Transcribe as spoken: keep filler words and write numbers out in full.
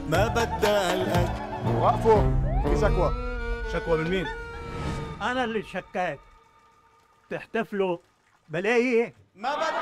ما بدها القد. وقفوا، في شكوى. شكوى من مين؟ انا اللي شكيت. تحتفلوا بلاقي ما بدها